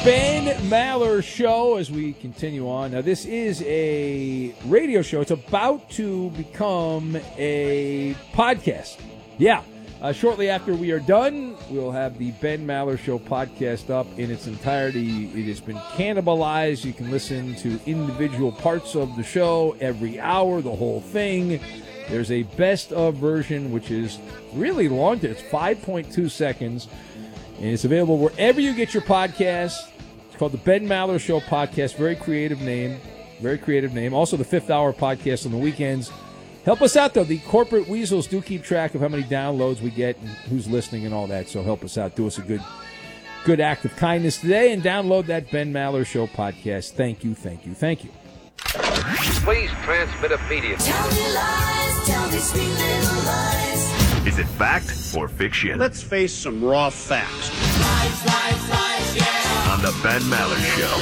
Ben Maller Show as we continue on. Now, this is a radio show. It's about to become a podcast. Yeah. Shortly after we are done, we'll have the Ben Maller Show podcast up in its entirety. It has been cannibalized. You can listen to individual parts of the show every hour, the whole thing. There's a best of version, which is really long. It's 5.2 seconds. And it's available wherever you get your podcasts. It's called the Ben Maller Show podcast. Very creative name. Very creative name. Also, the Fifth Hour podcast on the weekends. Help us out, though. The corporate weasels do keep track of how many downloads we get and who's listening and all that. So help us out. Do us a good act of kindness today and download that Ben Maller Show podcast. Thank you, thank you, thank you. Please transmit immediately. Tell me lies, tell me sweet little lies. Is it fact or fiction? Let's face some raw facts. Lies, lies, lies, yeah. On the Ben Maller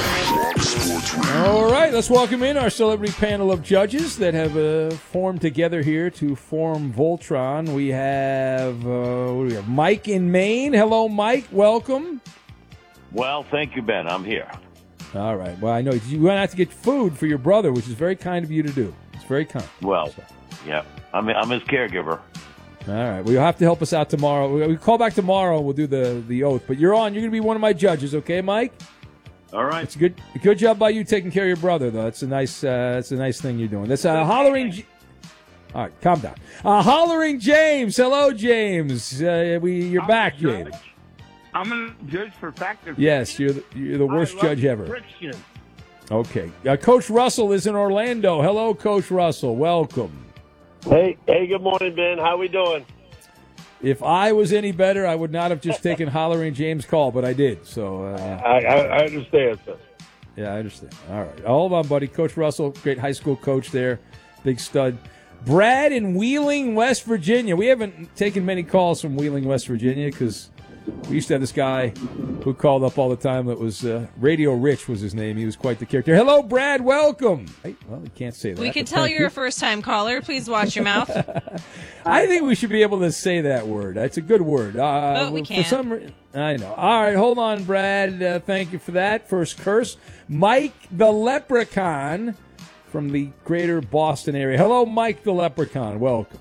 Show. All right, let's welcome in our celebrity panel of judges that have formed together here to form Voltron. We have, what do we have? Mike in Maine. Hello, Mike. Welcome. Well, thank you, Ben. I'm here. All right. Well, I know you went out to get food for your brother, which is very kind of you to do. It's very kind. Well, yeah, I'm his caregiver. All right. Well, you'll have to help us out tomorrow. We call back tomorrow. We'll do the oath. But you're on. You're going to be one of my judges, okay, Mike? All right. It's good job by you taking care of your brother, though. It's a nice thing you're doing. That's hollering. All right, calm down. Hollering James. Hello, James. You're back, James. I'm a judge for fact or Yes, you're the worst judge ever. friction. Okay. Coach Russell is in Orlando. Hello, Coach Russell. Welcome. Hey, good morning, Ben. How we doing? If I was any better, I would not have just taken Hollering James' call, but I did. So I understand, sir. Yeah, I understand. All right. Hold on, buddy. Coach Russell, great high school coach there. Big stud. Brad in Wheeling, West Virginia. We haven't taken many calls from Wheeling, West Virginia, because we used to have this guy who called up all the time that was Radio Rich was his name. He was quite the character. Hello, Brad. Welcome. Well, you can't say that. We can tell you're a first-time caller. Please watch your mouth. I think we should be able to say that word. That's a good word. But we can't. For some reason, I know. All right, hold on, Brad. Thank you for that. First curse. Mike the Leprechaun from the greater Boston area. Hello, Mike the Leprechaun. Welcome.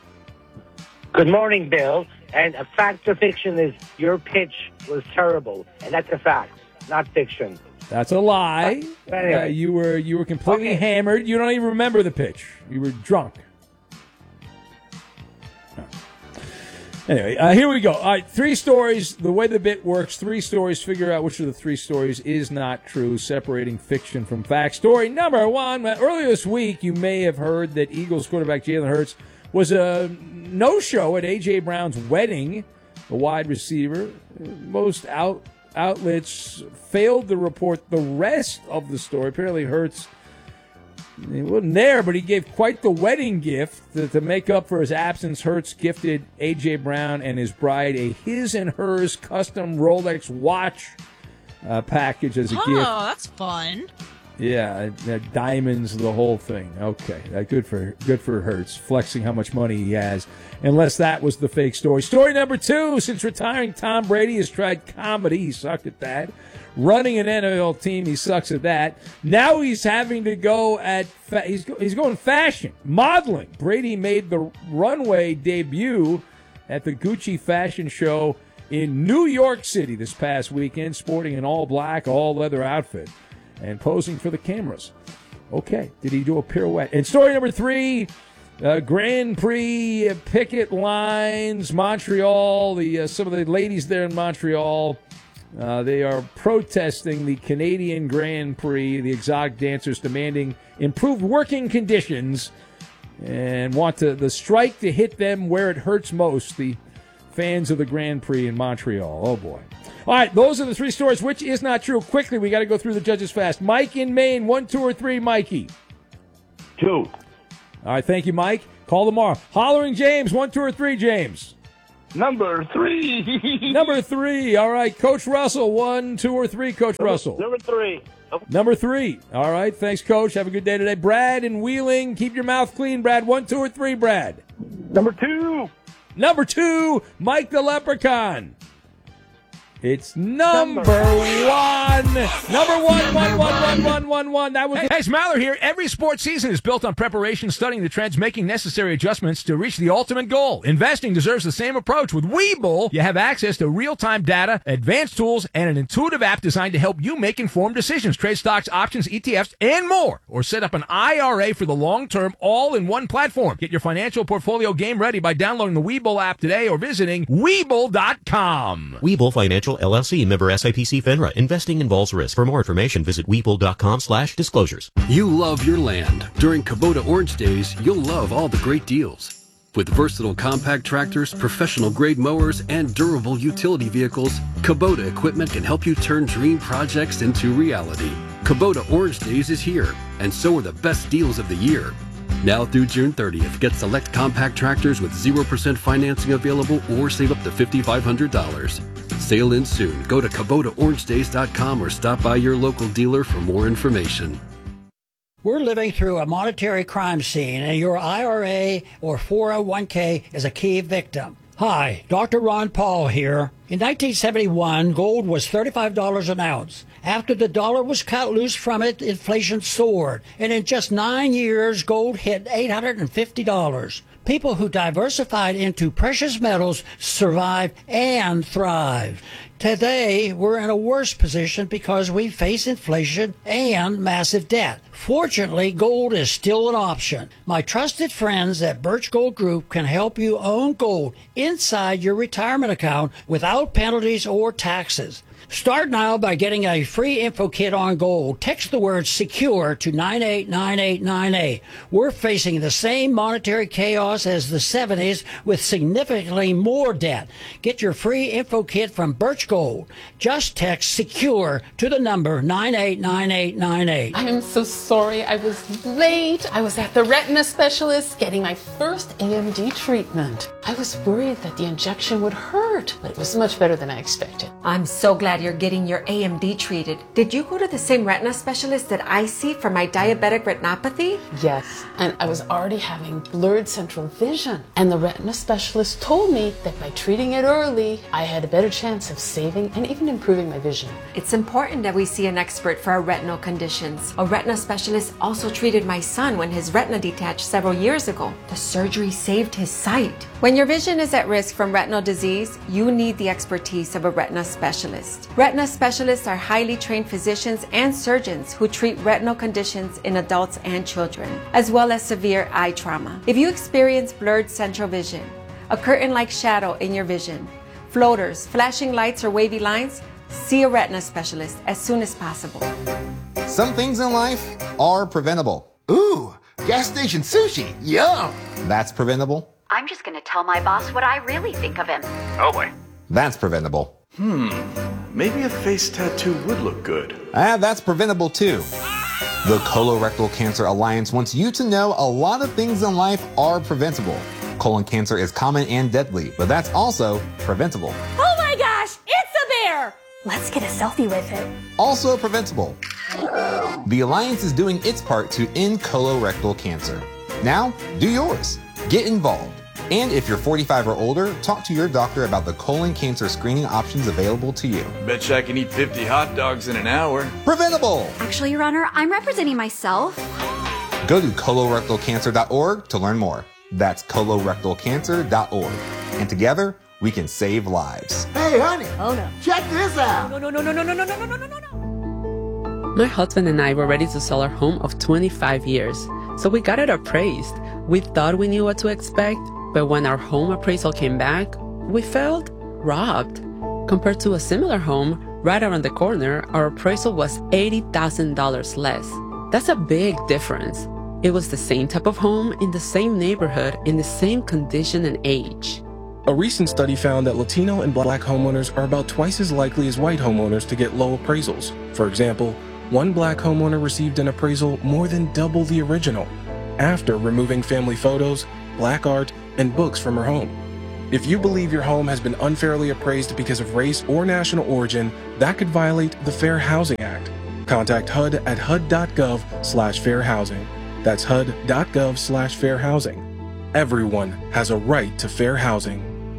Good morning, Bill. And a fact or fiction is your pitch was terrible, and that's a fact, not fiction. That's a lie. Anyway. You were completely hammered. You don't even remember the pitch. You were drunk. Anyway, here we go. All right, 3 stories. The way the bit works, 3 stories. Figure out which of the 3 stories is not true, separating fiction from fact. Story number 1. Earlier this week, you may have heard that Eagles quarterback Jalen Hurts was a no-show at A.J. Brown's wedding. The wide receiver. Most outlets failed to report the rest of the story. Apparently, Hurts, he wasn't there, but he gave quite the wedding gift to make up for his absence. Hurts gifted A.J. Brown and his bride a his and hers custom Rolex watch package as a gift. Oh, that's fun. Yeah, diamonds, the whole thing. Okay, good for Hurts, flexing how much money he has. Unless that was the fake story. Story number 2, since retiring, Tom Brady has tried comedy. He sucked at that. Running an NFL team, he sucks at that. Now he's having to go he's going fashion, modeling. Brady made the runway debut at the Gucci fashion show in New York City this past weekend, sporting an all-black, all-leather outfit and posing for the cameras. Okay, did he do a pirouette? And story number 3, Grand Prix picket lines, Montreal. Some of the ladies there in Montreal, they are protesting the Canadian Grand Prix, the exotic dancers demanding improved working conditions and want the strike to hit them where it hurts most, the fans of the Grand Prix in Montreal. Oh, boy. All right, those are the 3 stories. Which is not true? Quickly, we got to go through the judges fast. Mike in Maine, 1, 2, or 3, Mikey? 2. All right, thank you, Mike. Call tomorrow. Hollering James, 1, 2, or 3, James? Number 3. Number 3. All right, Coach Russell, 1, 2, or 3, Coach Russell? Number 3. Number 3. All right, thanks, Coach. Have a good day today. Brad in Wheeling, keep your mouth clean, Brad. 1, 2, or 3, Brad? Number 2. Number 2, Mike the Leprechaun. It's number one. Number one. That was. Hey, it's Maller here. Every sports season is built on preparation, studying the trends, making necessary adjustments to reach the ultimate goal. Investing deserves the same approach. With Webull, you have access to real-time data, advanced tools, and an intuitive app designed to help you make informed decisions. Trade stocks, options, ETFs, and more. Or set up an IRA for the long term, all in one platform. Get your financial portfolio game ready by downloading the Webull app today or visiting Webull.com. Webull Financial LLC, member SIPC FINRA. Investing involves risk. For more information, visit Webull.com/disclosures. You love your land. During Kubota Orange Days, you'll love all the great deals. With versatile compact tractors, professional-grade mowers, and durable utility vehicles, Kubota equipment can help you turn dream projects into reality. Kubota Orange Days is here, and so are the best deals of the year. Now through June 30th, get select compact tractors with 0% financing available or save up to $5,500. Sale ends soon. Go to KubotaOrangeDays.com or stop by your local dealer for more information. We're living through a monetary crime scene, and your IRA or 401k is a key victim. Hi, Dr. Ron Paul here. In 1971, gold was $35 an ounce. After the dollar was cut loose from it, inflation soared, and in just 9 years, gold hit $850. People who diversified into precious metals survived and thrived. Today, we're in a worse position because we face inflation and massive debt. Fortunately, gold is still an option. My trusted friends at Birch Gold Group can help you own gold inside your retirement account without penalties or taxes. Start now by getting a free info kit on gold. Text the word SECURE to 989898. We're facing the same monetary chaos as the 70s with significantly more debt. Get your free info kit from Birch Gold. Just text SECURE to the number 989898. I am so sorry I was late. I was at the retina specialist getting my first AMD treatment. I was worried that the injection would hurt, but it was much better than I expected. I'm so glad you're getting your AMD treated. Did you go to the same retina specialist that I see for my diabetic retinopathy? Yes, and I was already having blurred central vision. And the retina specialist told me that by treating it early, I had a better chance of saving and even improving my vision. It's important that we see an expert for our retinal conditions. A retina specialist also treated my son when his retina detached several years ago. The surgery saved his sight. When your vision is at risk from retinal disease, you need the expertise of a retina specialist. Retina specialists are highly trained physicians and surgeons who treat retinal conditions in adults and children, as well as severe eye trauma. If you experience blurred central vision, a curtain-like shadow in your vision, floaters, flashing lights, or wavy lines, see a retina specialist as soon as possible. Some things in life are preventable. Ooh, gas station sushi, yum! That's preventable. I'm just going to tell my boss what I really think of him. Oh boy. That's preventable. Maybe a face tattoo would look good. That's preventable too. The Colorectal Cancer Alliance wants you to know a lot of things in life are preventable. Colon cancer is common and deadly, but that's also preventable. Oh my gosh, it's a bear! Let's get a selfie with it. Also preventable. The Alliance is doing its part to end colorectal cancer. Now, do yours. Get involved. And if you're 45 or older, talk to your doctor about the colon cancer screening options available to you. Betcha I can eat 50 hot dogs in an hour. Preventable! Actually, Your Honor, I'm representing myself. Go to colorectalcancer.org to learn more. That's colorectalcancer.org. And together, we can save lives. Hey, honey. Oh, no. Check this out. No. My husband and I were ready to sell our home of 25 years, so we got it appraised. We thought we knew what to expect, but when our home appraisal came back, we felt robbed. Compared to a similar home right around the corner, our appraisal was $80,000 less. That's a big difference. It was the same type of home in the same neighborhood in the same condition and age. A recent study found that Latino and Black homeowners are about twice as likely as white homeowners to get low appraisals. For example, one Black homeowner received an appraisal more than double the original, after removing family photos, Black art, and books from her home. If you believe your home has been unfairly appraised because of race or national origin, that could violate the Fair Housing Act. Contact HUD at hud.gov/fairhousing. That's hud.gov/fairhousing. Everyone has a right to fair housing.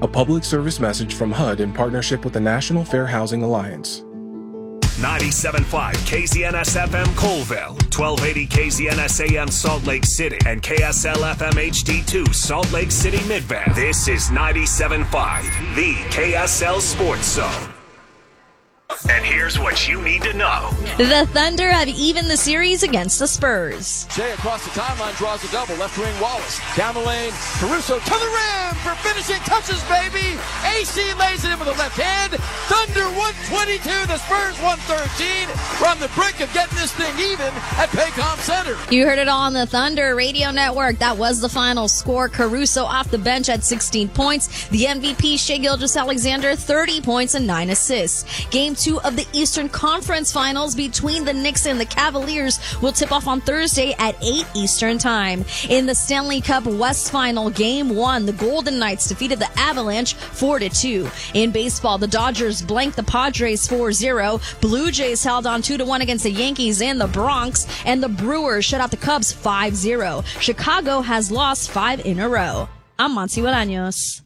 A public service message from HUD in partnership with the National Fair Housing Alliance. 97.5 KZNS FM Colville, 1280 KZNS AM Salt Lake City, and KSL FM HD2 Salt Lake City Midband. This is 97.5, the KSL Sports Zone. And here's what you need to know. The Thunder have evened the series against the Spurs. Shea across the timeline draws the double. Left wing Wallace. Down the lane. Caruso to the rim for finishing touches, baby. AC lays it in with the left hand. Thunder 122. The Spurs 113. We're on the brink of getting this thing even at Paycom Center. You heard it all on the Thunder Radio Network. That was the final score. Caruso off the bench at 16 points. The MVP, Shai Gilgeous-Alexander, 30 points and 9 assists. Game 2 of the Eastern Conference Finals between the Knicks and the Cavaliers will tip off on Thursday at 8 Eastern Time. In the Stanley Cup West Final, Game 1, the Golden Knights defeated the Avalanche 4-2. In baseball, the Dodgers blanked the Padres 4-0. Blue Jays held on 2-1 against the Yankees in the Bronx, and the Brewers shut out the Cubs 5-0. Chicago has lost 5 in a row. I'm Monty Bolaños.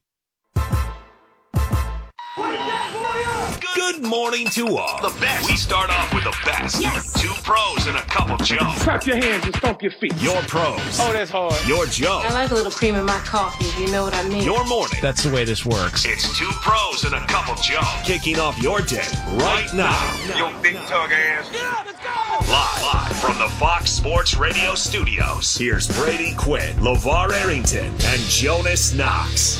Good morning to all. The best. We start off with the best. Yes. 2 pros and a cup of Joe. Clap your hands and stomp your feet. Your pros. Oh, that's hard. Your Joe. I like a little cream in my coffee, if you know what I mean. Your morning. That's the way this works. It's 2 pros and a cup of Joe. Kicking off your day right now. Yo, big tug ass. Yeah, let's go. Live from the Fox Sports Radio studios. Here's Brady Quinn, LeVar Arrington, and Jonas Knox.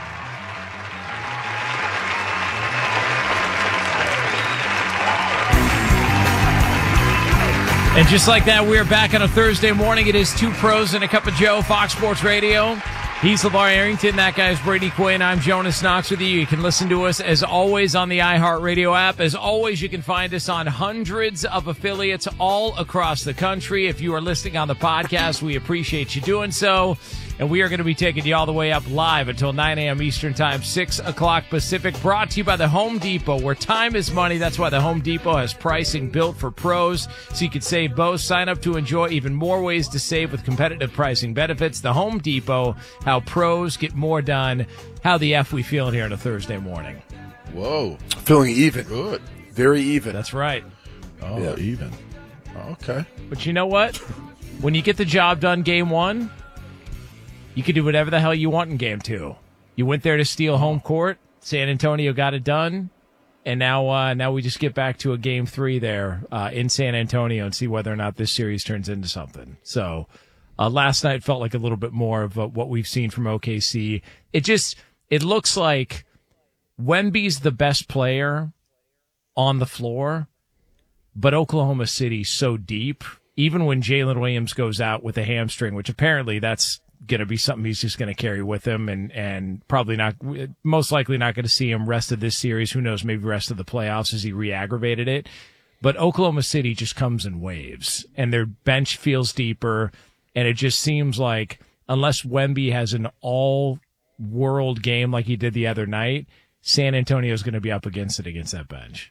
And just like that, we're back on a Thursday morning. It is 2 pros and a cup of Joe, Fox Sports Radio. He's LeVar Arrington. That guy's Brady Quinn. I'm Jonas Knox with you. You can listen to us, as always, on the iHeartRadio app. As always, you can find us on hundreds of affiliates all across the country. If you are listening on the podcast, we appreciate you doing so. And we are going to be taking you all the way up live until 9 a.m. Eastern Time, 6 o'clock Pacific. Brought to you by the Home Depot, where time is money. That's why the Home Depot has pricing built for pros, so you can save both. Sign up to enjoy even more ways to save with competitive pricing benefits. The Home Depot, how pros get more done. How the F we feeling here on a Thursday morning? Whoa. Feeling even. Good. Very even. That's right. Oh, yeah. Even. Okay. But you know what? When you get the job done game 1, you can do whatever the hell you want in game 2. You went there to steal home court. San Antonio got it done. And now we just get back to a game 3 there in San Antonio and see whether or not this series turns into something. So last night felt like a little bit more of what we've seen from OKC. It looks like Wemby's the best player on the floor, but Oklahoma City's so deep. Even when Jalen Williams goes out with a hamstring, which apparently that's going to be something he's just going to carry with him and probably not, most likely not going to see him rest of this series. Who knows, maybe rest of the playoffs as he re-aggravated it. But Oklahoma City just comes in waves, and their bench feels deeper, and it just seems like unless Wemby has an all-world game like he did the other night, San Antonio is going to be up against that bench.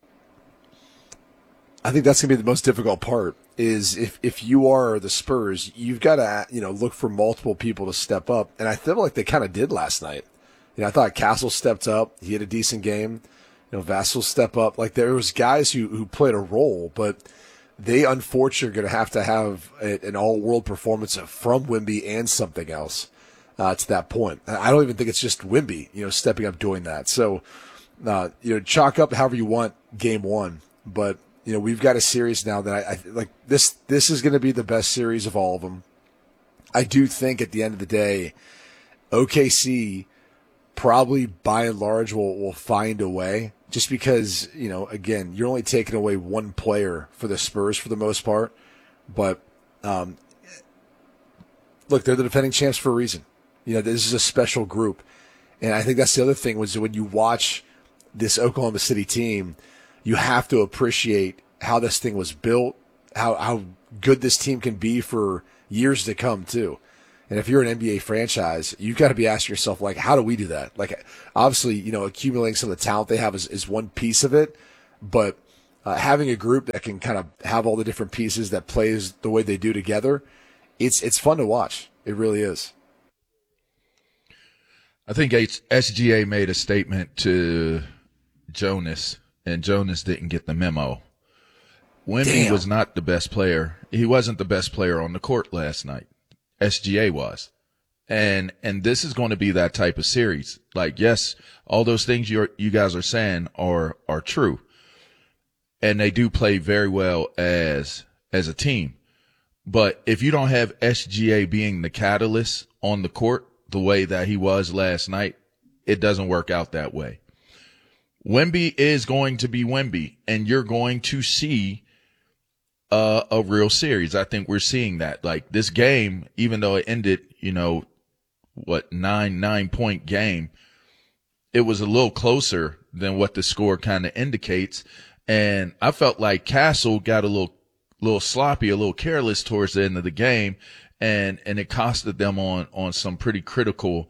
I think that's going to be the most difficult part. Is if you are the Spurs, you've got to look for multiple people to step up, and I feel like they kind of did last night. I thought Castle stepped up; he had a decent game. Vassell step up. Like there was guys who played a role, but they unfortunately are going to have an all-world performance from Wemby and something else to that point. I don't even think it's just Wemby, stepping up doing that. So, chalk up however you want game 1, but. We've got a series now that I like this is going to be the best series of all of them. I do think at the end of the day, OKC probably by and large will find a way just because, again, you're only taking away one player for the Spurs for the most part. But, look, they're the defending champs for a reason. This is a special group. And I think that's the other thing was when you watch this Oklahoma City team, you have to appreciate how this thing was built, how good this team can be for years to come, too. And if you're an NBA franchise, you've got to be asking yourself, like, how do we do that? Like, obviously, accumulating some of the talent they have is one piece of it, but having a group that can kind of have all the different pieces that plays the way they do together, it's fun to watch. It really is. I think SGA made a statement to Jonas, and Jonas didn't get the memo. Wemby was not the best player. He wasn't the best player on the court last night. SGA was. And this is going to be that type of series. Like, yes, all those things you guys are saying are true. And they do play very well as a team. But if you don't have SGA being the catalyst on the court the way that he was last night, it doesn't work out that way. Wemby is going to be Wemby, and you're going to see a real series. I think we're seeing that. Like, this game, even though it ended, 9-point game, it was a little closer than what the score kind of indicates. And I felt like Castle got a little sloppy, a little careless towards the end of the game, and it costed them on some pretty critical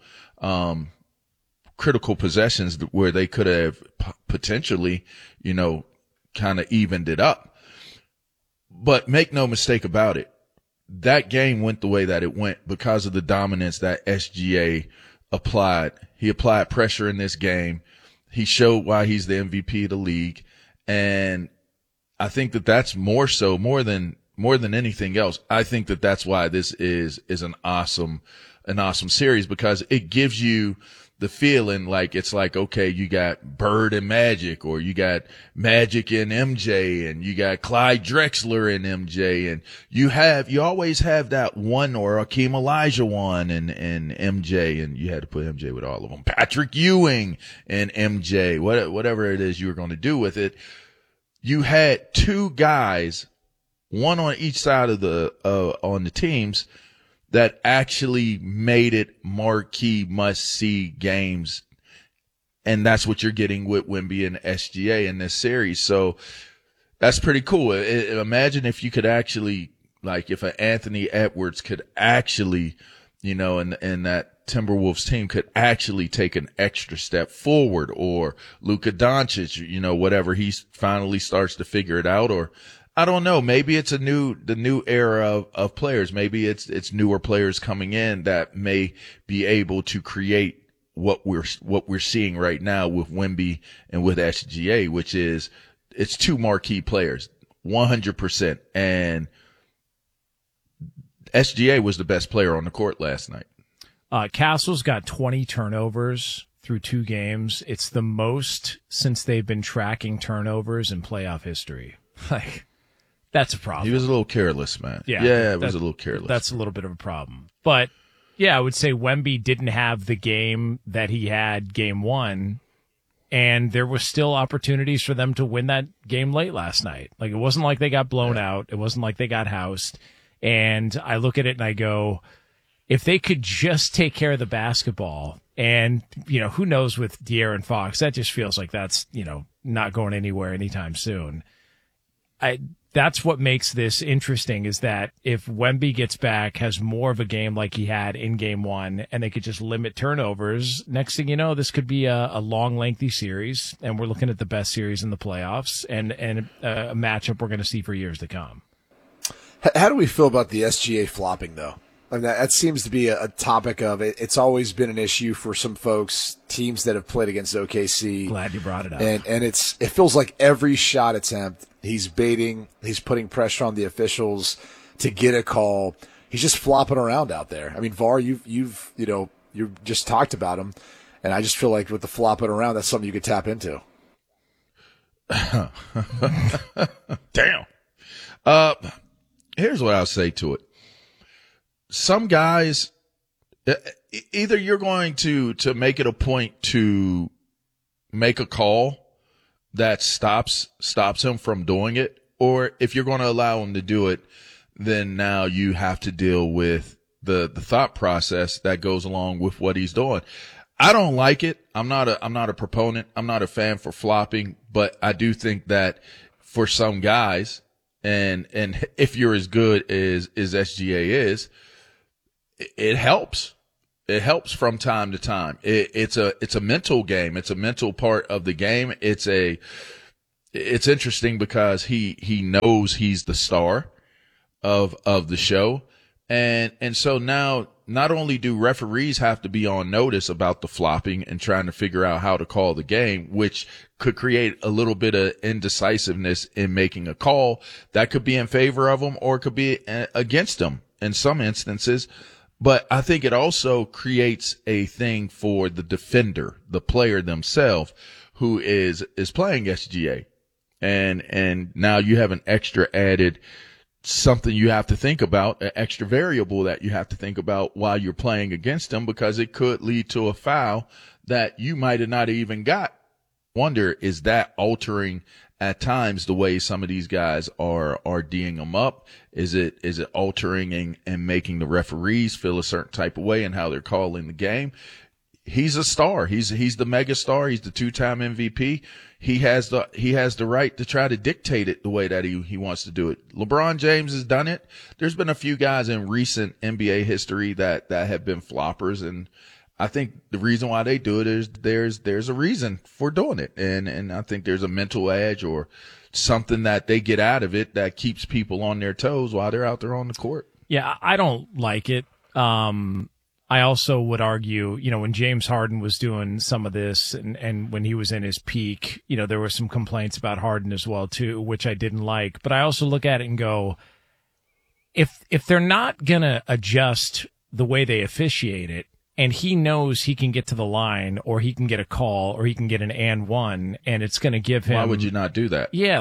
possessions where they could have potentially, kind of evened it up. But make no mistake about it, that game went the way that it went because of the dominance that SGA applied. He applied pressure in this game. He showed why he's the MVP of the league. And I think that that's more than anything else. I think that that's why this is an awesome series, because it gives you the feeling like it's like, okay, you got Bird and Magic, or you got Magic and MJ, and you got Clyde Drexler and MJ, and you always have that one, or Akeem Olajuwon and MJ, and you had to put MJ with all of them, Patrick Ewing and MJ, whatever it is you were going to do with it. You had two guys, one on each side of on the teams, that actually made it marquee, must-see games. And that's what you're getting with Wemby and SGA in this series. So that's pretty cool. Imagine if you could actually, like, if an Anthony Edwards could actually, and that Timberwolves team could actually take an extra step forward, or Luka Doncic, whatever, he finally starts to figure it out, or I don't know. Maybe it's the new era of players. Maybe it's newer players coming in that may be able to create what we're seeing right now with Wemby and with SGA, which is, it's two marquee players, 100%. And SGA was the best player on the court last night. Castle's got 20 turnovers through 2 games. It's the most since they've been tracking turnovers in playoff history. Like, that's a problem. He was a little careless, man. Yeah, it was a little careless. That's a little bit of a problem. But, yeah, I would say Wemby didn't have the game that he had game 1, and there were still opportunities for them to win that game late last night. Like, it wasn't like they got blown out. It wasn't like they got housed. And I look at it and I go, if they could just take care of the basketball, and, who knows with De'Aaron Fox, that just feels like that's, not going anywhere anytime soon. That's what makes this interesting, is that if Wemby gets back, has more of a game like he had in game 1, and they could just limit turnovers, next thing you know, this could be a long, lengthy series, and we're looking at the best series in the playoffs, and a matchup we're going to see for years to come. How do we feel about the SGA flopping, though? I mean, that seems to be a topic of it. It's always been an issue for some folks, teams that have played against OKC. Glad you brought it up. And it feels like every shot attempt, he's baiting, he's putting pressure on the officials to get a call. He's just flopping around out there. I mean, VAR, you've just talked about him, and I just feel like with the flopping around, that's something you could tap into. Damn. Here's what I'll say to it. Some guys, either you're going to make it a point to make a call that stops him from doing it, or if you're going to allow him to do it, then now you have to deal with the thought process that goes along with what he's doing. I don't like it. I'm not a proponent. I'm not a fan for flopping, but I do think that for some guys, and if you're as good as SGA is, it helps. It helps from time to time. It's a mental game. It's a mental part of the game. It's interesting because he knows he's the star of the show, And so now not only do referees have to be on notice about the flopping and trying to figure out how to call the game, which could create a little bit of indecisiveness in making a call that could be in favor of them or could be against them in some instances. But I think it also creates a thing for the defender, the player themselves, who is playing SGA. And now you have an extra added something you have to think about, an extra variable that you have to think about while you're playing against them, because it could lead to a foul that you might have not even got. Wonder, is that altering at times the way some of these guys are D'ing them up? Is it altering and making the referees feel a certain type of way in how they're calling the game? He's a star. He's the mega star. He's the 2-time MVP. He has the right to try to dictate it the way that he wants to do it. LeBron James has done it. There's been a few guys in recent NBA history that have been floppers, and I think the reason why they do it is there's a reason for doing it. And I think there's a mental edge or something that they get out of it that keeps people on their toes while they're out there on the court. Yeah, I don't like it. I also would argue, when James Harden was doing some of this and when he was in his peak, there were some complaints about Harden as well too, which I didn't like. But I also look at it and go, if they're not going to adjust the way they officiate it, and he knows he can get to the line or he can get a call or he can get an and one, and it's going to give him. Why would you not do that? Yeah.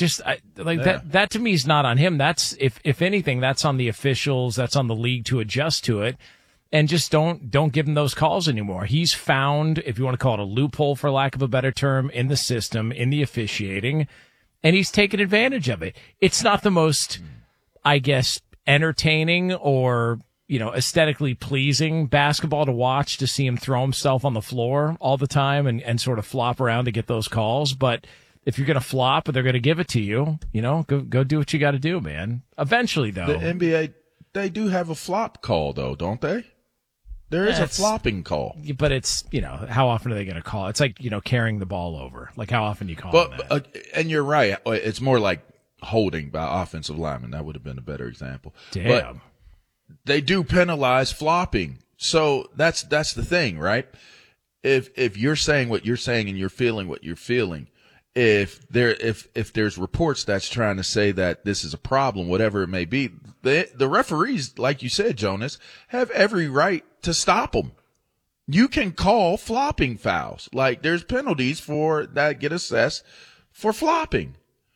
That to me is not on him. That's, if anything, that's on the officials. That's on the league to adjust to it. And just don't give him those calls anymore. He's found, if you want to call it a loophole for lack of a better term, in the system, in the officiating, and he's taken advantage of it. It's not the most, I guess, entertaining or, aesthetically pleasing basketball to watch, to see him throw himself on the floor all the time and sort of flop around to get those calls. But if you're going to flop and they're going to give it to you, go do what you got to do, man. Eventually, though. The NBA, they do have a flop call, though, don't they? There is a flopping call. But it's, how often are they going to call it? It's like, carrying the ball over. Like, how often do you call that? And you're right. It's more like holding by offensive linemen. That would have been a better example. Damn. But they do penalize flopping. So that's the thing, right? If you're saying what you're saying and you're feeling what you're feeling, if there's reports that's trying to say that this is a problem, whatever it may be, the referees, like you said, Jonas, have every right to stop them. You can call flopping fouls. Like, there's penalties for that get assessed for flopping.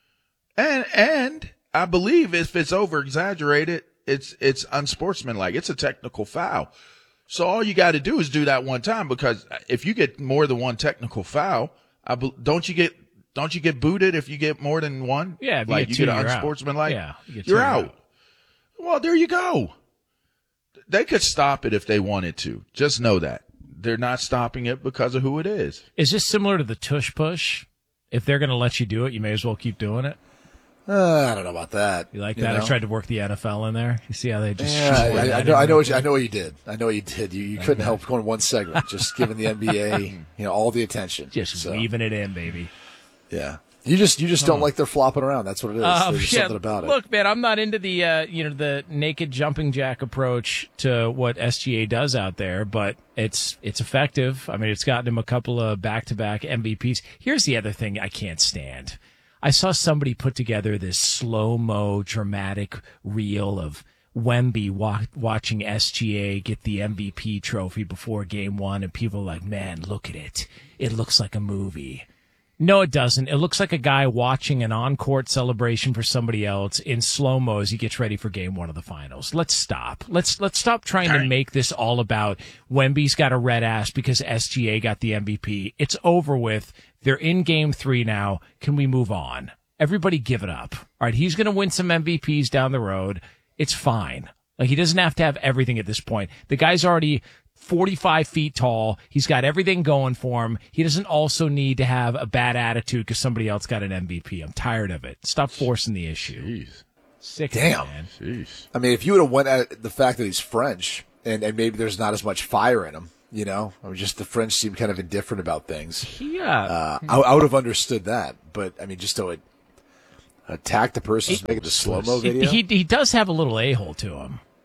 And I believe if it's over exaggerated, it's unsportsmanlike. It's a technical foul. So all you got to do is do that one time, because if you get more than one technical foul, don't you get booted if you get more than one? Yeah, if you like get you two, get you're unsportsmanlike. out. Yeah, you're out. Well, there you go. They could stop it if they wanted to. Just know that they're not stopping it because of who it is. Is this similar to the tush push? If they're going to let you do it, you may as well keep doing it. I don't know about that. You like that? I tried to work the NFL in there. You see how they just? Yeah, I know what you did. I know what you did. You couldn't help going one segment, just giving the NBA, all the attention, just weaving it in, baby. Yeah. You just don't like their flopping around. That's what it is. There's something about it. Look, man, I'm not into the the naked jumping jack approach to what SGA does out there, but it's effective. I mean, it's gotten him a couple of back-to-back MVPs. Here's the other thing I can't stand. I saw somebody put together this slow-mo dramatic reel of Wemby watching SGA get the MVP trophy before game one, and people are like, man, look at it. It looks like a movie. No, it doesn't. It looks like a guy watching an on-court celebration for somebody else in slow-mo as he gets ready for game one of the finals. Let's stop. Let's stop trying to make this all about Wemby's got a red ass because SGA got the MVP. It's over with. They're in game three now. Can we move on? Everybody give it up. All right, he's going to win some MVPs down the road. It's fine. Like, he doesn't have to have everything at this point. The guy's already 45 feet tall. He's got everything going for him. He doesn't also need to have a bad attitude because somebody else got an MVP. I'm tired of it. Stop forcing the issue. Jeez. Sick. Damn. Man. Jeez. I mean, if you would have went at the fact that he's French and maybe there's not as much fire in him, or just the French seem kind of indifferent about things. Yeah. I would have understood that. But, I mean, just to attack the person who's making the slow-mo video. He does have a little a-hole to him.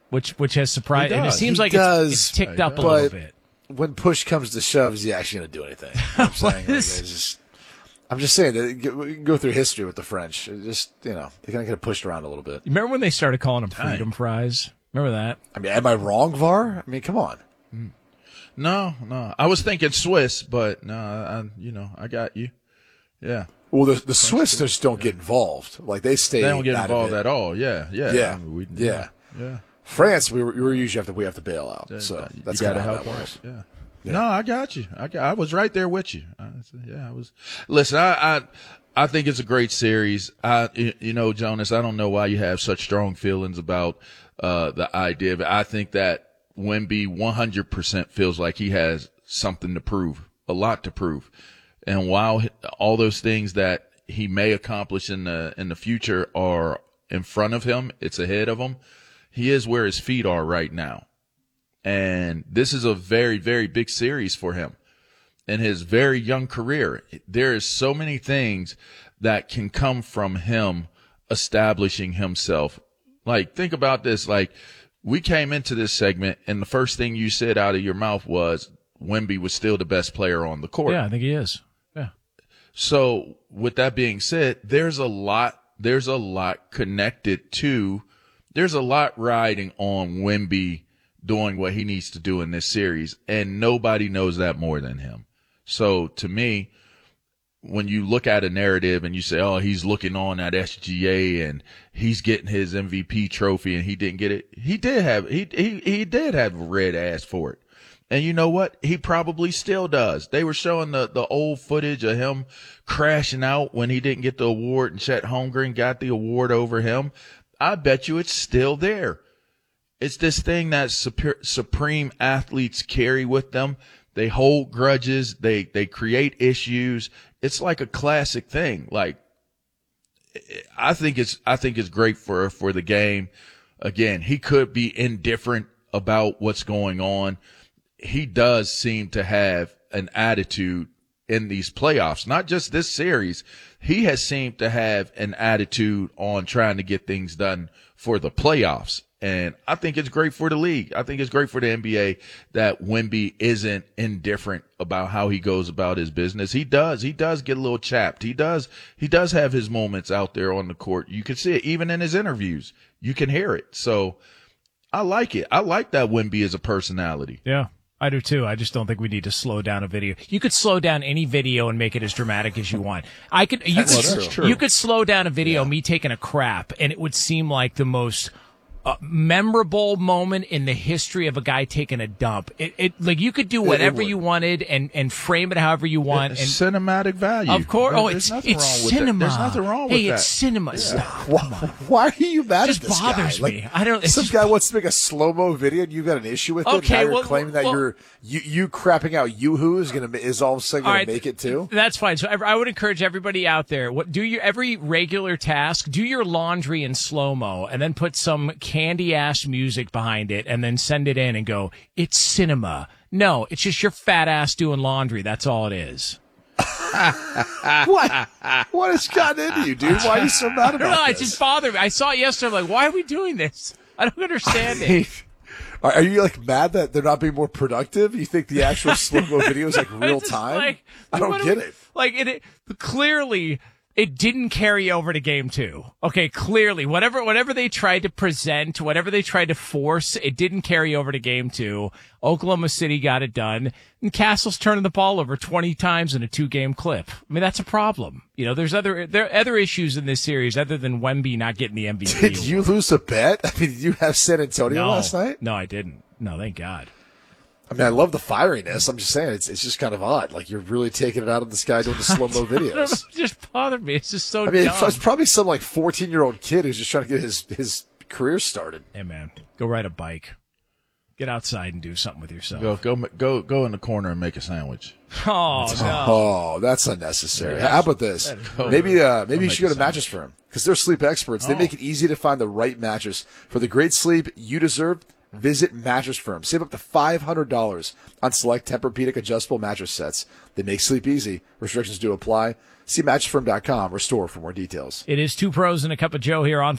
which has surprised. And it does. seems He like does, it's ticked up a but little bit. when push comes to shove, is he actually going to do anything? I'm saying, I'm just saying that we can go through history with the French. It just, they're going to get pushed around a little bit. Remember when they started calling them freedom fries? Remember that? I mean, am I wrong, VAR? I mean, come on. No. I was thinking Swiss, but no, I got you. Yeah. Well, the Swiss just don't get involved. Like, they stay. They don't get out involved of it. at all. Yeah. Yeah. I mean, yeah. Yeah. France, we usually have to bail out. So that's got kind to of how help that out. works. Yeah. No, I got you. I was right there with you. I was. Listen, I think it's a great series. Jonas, I don't know why you have such strong feelings about the idea of it. I think that Wemby 100% feels like he has something to prove, a lot to prove. And while all those things that he may accomplish in the future are in front of him, it's ahead of him, he is where his feet are right now. And this is a very, very big series for him in his very young career. There is so many things that can come from him establishing himself. Like, think about this. Like, we came into this segment and the first thing you said out of your mouth was Wemby was still the best player on the court. Yeah, I think he is. Yeah. So with that being said, there's a lot connected to, there's a lot riding on Wemby doing what he needs to do in this series, and nobody knows that more than him. So to me, when you look at a narrative and you say, oh, he's looking on at SGA and he's getting his MVP trophy and he didn't get it, he did have a red ass for it. And you know what? He probably still does. They were showing the old footage of him crashing out when he didn't get the award and Chet Holmgren got the award over him. I bet you it's still there. It's this thing that supreme athletes carry with them. They hold grudges. They create issues. It's like a classic thing. Like, I think it's great for the game. Again, he could be indifferent about what's going on. He does seem to have an attitude in these playoffs, not just this series. He has seemed to have an attitude on trying to get things done for the playoffs. And I think it's great for the league. I think it's great for the NBA that Wemby isn't indifferent about how he goes about his business. He does get a little chapped. He does have his moments out there on the court. You can see it even in his interviews. You can hear it. So I like it. I like that Wemby is a personality. Yeah. I do too. I just don't think we need to slow down a video. You could slow down any video and make it as dramatic as you want. You could slow down a video of me taking a crap and it would seem like the most memorable moment in the history of a guy taking a dump. Like you could do whatever you wanted and frame it however you want. And cinematic value. Of course. There's nothing wrong with cinema. That. There's nothing wrong with that. Hey, it's cinema. Yeah. Stop. Why are you mad at this guy? It just bothers me. I don't. Some guy wants to make a slow-mo video and you got an issue with it. Okay, now you're claiming that you crapping out Yoo-Hoo is all of a sudden going to make it too? That's fine. So I would encourage everybody out there, every regular task, do your laundry in slow-mo and then put some candy-ass music behind it and then send it in and go, it's cinema. No, it's just your fat ass doing laundry. That's all it is. What has gotten into you, dude? Why are you so mad about this? It just bothered me. I saw it yesterday. I'm like, why are we doing this? I don't understand it. Are you like mad that they're not being more productive? You think the actual slow-mo video is like real time? I don't get it. Like clearly it didn't carry over to game 2. Okay, clearly whatever they tried to present, whatever they tried to force, it didn't carry over to game 2. Oklahoma City got it done, and Castle's turning the ball over 20 times in a 2-game clip. I mean, that's a problem. You know, there are other issues in this series other than Wemby not getting the MVP. Did you lose a bet? I mean, did you have San Antonio last night? No, I didn't. No, thank God. I mean, I love the fieriness. I'm just saying, it's just kind of odd. Like, you're really taking it out of this guy doing the slow-mo videos. It just bothered me. It's just so dumb. It's probably some, 14-year-old kid who's just trying to get his career started. Hey, man, go ride a bike. Get outside and do something with yourself. Go in the corner and make a sandwich. Oh, no. Oh, that's unnecessary. How about this? Maybe you should go to Mattress Firm because they're sleep experts. They make it easy to find the right mattress for the great sleep you deserve. Visit Mattress Firm. Save up to $500 on select Tempur-Pedic adjustable mattress sets. They make sleep easy. Restrictions do apply. See mattressfirm.com or store for more details. It is 2 pros and a cup of Joe here on